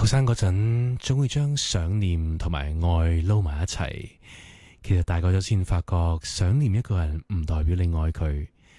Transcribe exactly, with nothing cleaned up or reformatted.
後生嗰陣，總會將想念同埋愛撈埋一齊。其實大個咗先發覺，想念一個人唔代表你愛佢，